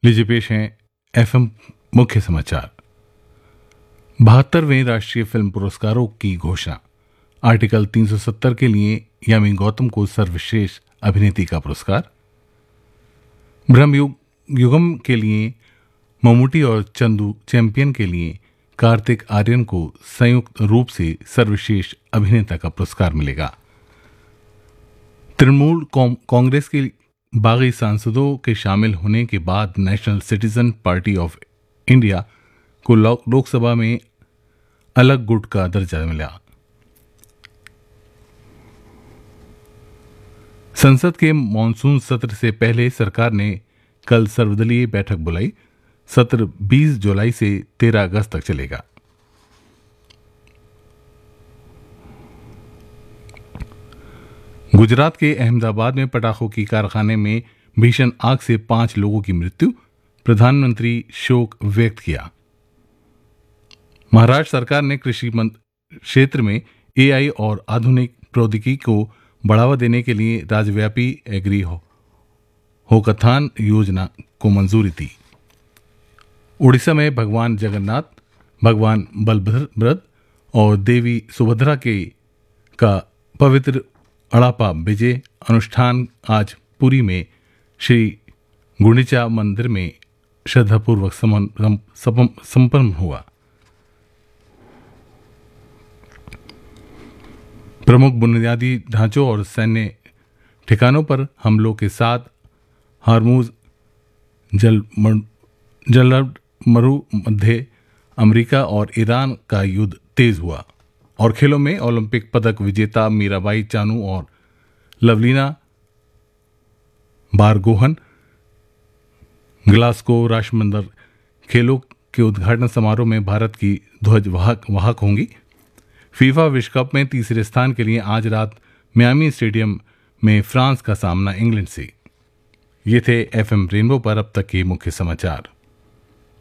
लीजिए पेश हैं एफएम मुख्य समाचार। 72वें राष्ट्रीय फिल्म पुरस्कारों की घोषणा। आर्टिकल 370 के लिए यामी गौतम को सर्वश्रेष्ठ अभिनेत्री का पुरस्कार। युगम के लिए ममूटी और चंदू चैंपियन के लिए कार्तिक आर्यन को संयुक्त रूप से सर्वश्रेष्ठ अभिनेता का पुरस्कार मिलेगा। तृणमूल कांग्रेस के बागी सांसदों के शामिल होने के बाद national citizen party of India को लोकसभा में अलग गुट का दर्जा मिला। संसद के मॉनसून सत्र से पहले सरकार ने कल सर्वदलीय बैठक बुलाई। सत्र 20 जुलाई से 13 अगस्त तक चलेगा। गुजरात के अहमदाबाद में पटाखों की कारखाने में भीषण आग से 5 लोगों की मृत्यु। प्रधानमंत्री शोक व्यक्त किया। महाराष्ट्र सरकार ने कृषि क्षेत्र में एआई और आधुनिक प्रौद्योगिकी को बढ़ावा देने के लिए राज्यव्यापी एग्री होकाथॉन योजना को मंजूरी दी। उड़ीसा में भगवान जगन्नाथ, भगवान बलभद्र और देवी सुभद्रा का पवित्र अड़ापा विजय अनुष्ठान आज पुरी में श्री गुंडीचा मंदिर में श्रद्धापूर्वक संपन्न हुआ। प्रमुख बुनियादी ढांचों और सैन्य ठिकानों पर हमलों के साथ हार्मुज जलमरु मध्य अमेरिका और ईरान का युद्ध तेज हुआ। और खेलों में ओलंपिक पदक विजेता मीराबाई चानू और लवलीना बारगोहन ग्लासगो राष्ट्रमंडल खेलों के उद्घाटन समारोह में भारत की ध्वज वाहक होंगी। फीफा विश्व कप में तीसरे स्थान के लिए आज रात मियामी स्टेडियम में फ्रांस का सामना इंग्लैंड से। ये थे एफएम रेनबो पर अब तक के मुख्य समाचार।